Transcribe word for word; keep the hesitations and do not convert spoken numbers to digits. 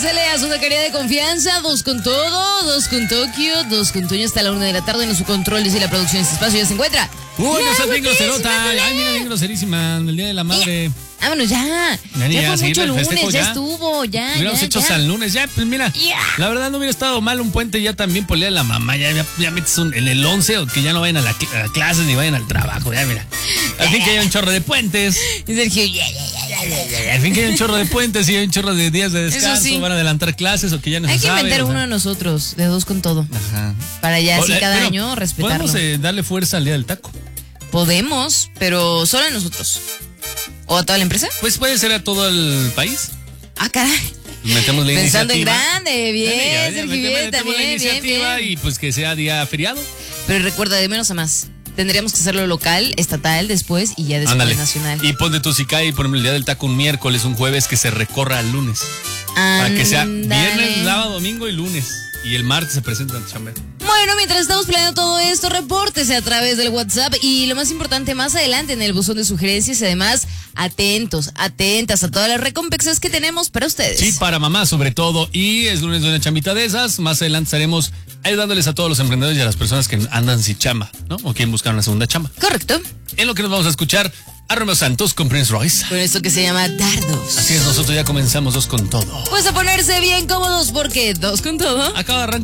pásele a su taquería de confianza. Dos con todo, dos con Tokio, dos con Toño hasta la una de la tarde. En su control dice la producción. Este espacio ya se encuentra. Uy, no Ya, seas bien güey, groserota. sí, Ay, mira, bien groserísima. El día de la madre. Vámonos ya. Ya, Ya, ya, fue sí, mucho el lunes, festejo ya ya. estuvo, ya. Hubiéramos ya, hecho ya. al lunes. Ya, pues mira. Ya. La verdad no hubiera estado mal un puente ya también por el día de la mamá. Ya, ya, ya metes un, en el once o que ya no vayan a la cl- a clases ni vayan al trabajo. Ya, mira. Al fin que hay un chorro de puentes. Y Sergio, ya, ya, ya, ya, ya, ya. Al fin que hay un chorro de puentes y hay un chorro de días de descanso. sí. Van a adelantar clases o que ya no Hay se que sabe, inventar o sea. uno de nosotros, de dos con todo. Ajá. Para ya así O, eh, cada bueno, año respetarlo. Podemos eh, darle fuerza al día del taco. Podemos, pero solo a nosotros. ¿O a toda la empresa? Pues puede ser a todo el país. Ah, caray. Metemos la Pensando en iniciativa. grande, bien, Dale, ya, ya, Sergio, metemos- bien, metemos la también, bien, iniciativa bien. y pues que sea día feriado. Pero recuerda, de menos a más. Tendríamos que hacerlo local, estatal después y ya después Ándale. nacional. Y ponte tú si cae, por ejemplo, el día del taco un miércoles, un jueves, que se recorra al lunes. Para que sea Ándale. viernes, sábado, domingo y lunes. Y el martes se presenta el chambero. Bueno, mientras estamos planeando todo esto, repórtese a través del WhatsApp y lo más importante, más adelante en el buzón de sugerencias y además atentos, atentas a todas las recompensas que tenemos para ustedes. Sí, para mamá sobre todo. Y es lunes de una chambita de esas. Más adelante estaremos ayudándoles a todos los emprendedores y a las personas que andan sin chamba, ¿no? O quieren buscar una segunda chamba. Correcto. En lo que nos vamos a escuchar a Romeo Santos con Prince Royce. Con esto que se llama dardos. Así es, nosotros ya comenzamos dos con todo. Pues a ponerse bien cómodos porque dos con todo. Acaba de arrancar.